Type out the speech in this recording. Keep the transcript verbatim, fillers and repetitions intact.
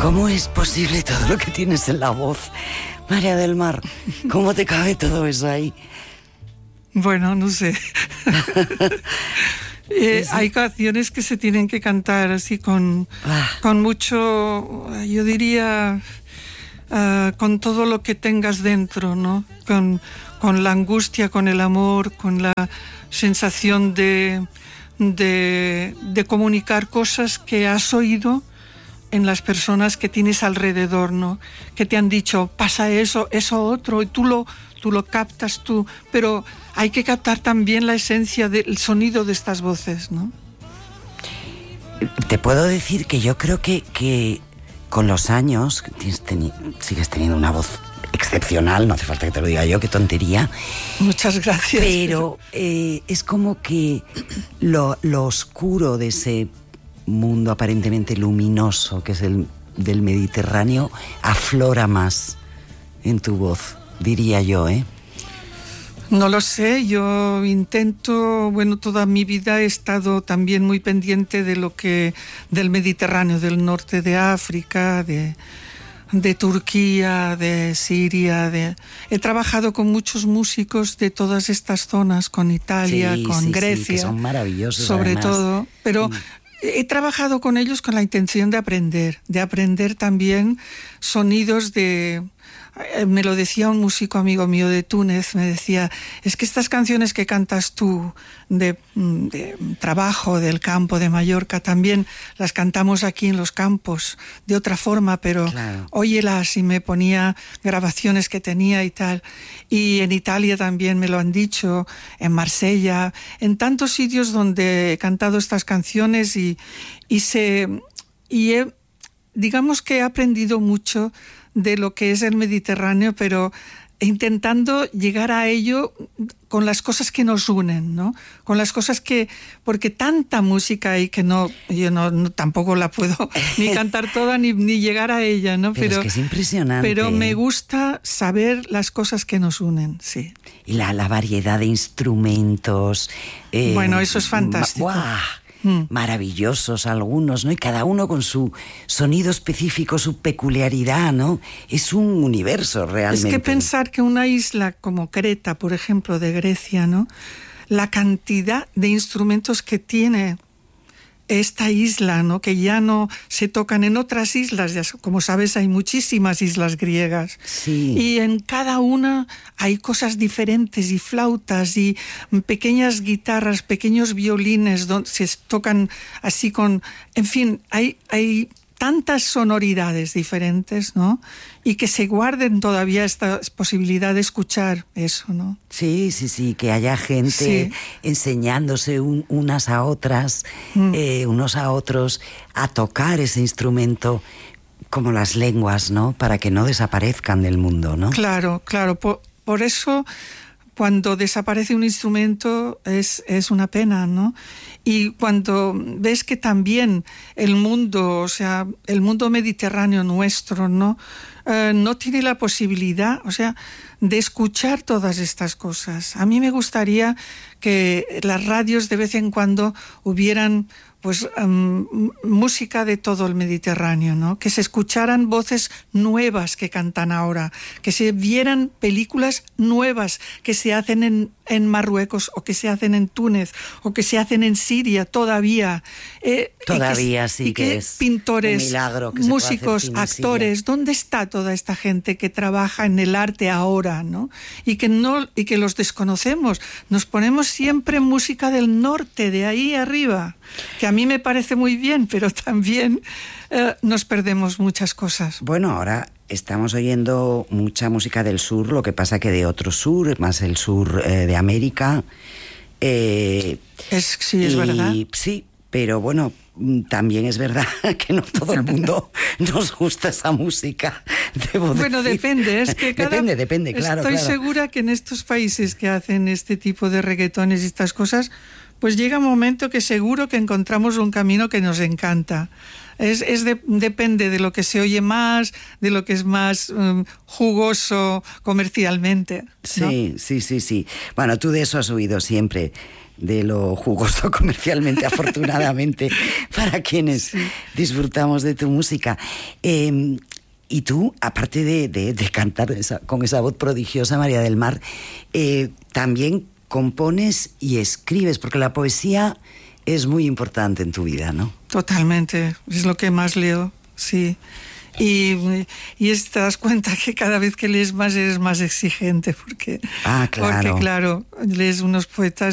¿Cómo es posible todo lo que tienes en la voz, María del Mar? ¿Cómo te cabe todo eso ahí? Bueno, no sé. eh, sí. Hay canciones que se tienen que cantar así con, ah. con mucho, yo diría, uh, con todo lo que tengas dentro, ¿no? Con, con la angustia, con el amor, con la sensación de, de, de comunicar cosas que has oído en las personas que tienes alrededor, ¿no? Que te han dicho, pasa eso, eso otro, y tú lo, tú lo captas tú, pero hay que captar también la esencia del sonido de estas voces, ¿no? Te puedo decir que yo creo que, que con los años tienes teni- sigues teniendo una voz excepcional, no hace falta que te lo diga yo, qué tontería. Muchas gracias. Pero eh, es como que lo, lo oscuro de ese mundo aparentemente luminoso que es el del Mediterráneo aflora más en tu voz, diría yo, ¿eh? No lo sé, yo intento, bueno, toda mi vida he estado también muy pendiente de lo que, del Mediterráneo, del norte de África, de, de Turquía, de Siria, de, he trabajado con muchos músicos de todas estas zonas, con Italia, sí, con sí, Grecia, sí, que son maravillosos sobre además. todo, pero mm. he trabajado con ellos con la intención de aprender, de aprender también sonidos de... Me lo decía un músico amigo mío de Túnez, me decía, es que estas canciones que cantas tú de, de trabajo, del campo de Mallorca, también las cantamos aquí en los campos de otra forma, pero claro, óyelas, y me ponía grabaciones que tenía y tal. Y en Italia también me lo han dicho, en Marsella, en tantos sitios donde he cantado estas canciones y, y, se, y he, digamos que he aprendido mucho de lo que es el Mediterráneo, pero intentando llegar a ello con las cosas que nos unen, ¿no? Con las cosas que... Porque tanta música hay que no... Yo no, no tampoco la puedo ni cantar toda ni, ni llegar a ella, ¿no? Pero, pero es que es impresionante. Pero me gusta saber las cosas que nos unen, sí. Y la, la variedad de instrumentos... Eh, bueno, eso es fantástico. ¡Guau! Maravillosos algunos, ¿no? Y cada uno con su sonido específico, su peculiaridad, ¿no? Es un universo realmente. Es que pensar que una isla como Creta, por ejemplo, de Grecia, ¿no? La cantidad de instrumentos que tiene esta isla, ¿no? Que ya no se tocan en otras islas, ya, como sabes, hay muchísimas islas griegas. Sí. Y en cada una hay cosas diferentes, y flautas, y pequeñas guitarras, pequeños violines, donde se tocan así con... En fin, hay... hay tantas sonoridades diferentes, ¿no? Y que se guarden todavía esta posibilidad de escuchar eso, ¿no? Sí, sí, sí, que haya gente sí. enseñándose un, unas a otras, mm. eh, unos a otros, a tocar ese instrumento como las lenguas, ¿no? Para que no desaparezcan del mundo, ¿no? Claro, claro. Por, por eso, cuando desaparece un instrumento es, es una pena, ¿no? Y cuando ves que también el mundo, o sea, el mundo mediterráneo nuestro, ¿no? Eh, no tiene la posibilidad, o sea, de escuchar todas estas cosas. A mí me gustaría que las radios de vez en cuando hubieran pues um, música de todo el Mediterráneo, ¿no? Que se escucharan voces nuevas que cantan ahora, que se vieran películas nuevas que se hacen en, en Marruecos, o que se hacen en Túnez, o que se hacen en Siria todavía. Eh, todavía que, sí y que, que es pintores, un milagro que músicos, se pueda hacer cine actores, en Siria. ¿dónde está toda esta gente que trabaja en el arte ahora, ¿no? Y que no, y que los desconocemos. Nos ponemos siempre música del norte, de ahí arriba, que a mí me parece muy bien, pero también eh, nos perdemos muchas cosas. Bueno, ahora estamos oyendo mucha música del sur, lo que pasa que de otro sur, más el sur eh, de América. Eh, es, sí, es y, verdad. Sí, pero bueno, también es verdad que no todo el mundo nos gusta esa música. Debo bueno, decir. depende, es que cada... depende, depende, claro. Estoy claro. segura que en estos países que hacen este tipo de reggaetones y estas cosas, pues llega un momento que seguro que encontramos un camino que nos encanta. Es, es de, depende de lo que se oye más, de lo que es más um, jugoso comercialmente, ¿no? Sí, sí, sí, sí. Bueno, tú de eso has oído siempre, de lo jugoso comercialmente, afortunadamente, para quienes sí. disfrutamos de tu música. Eh, y tú, aparte de, de, de cantar esa, con esa voz prodigiosa, María del Mar, eh, también compones y escribes, porque la poesía es muy importante en tu vida, ¿no? Totalmente, es lo que más leo, sí. Y, y te das cuenta que cada vez que lees más eres más exigente, porque, ah, claro. porque claro, lees unos poetas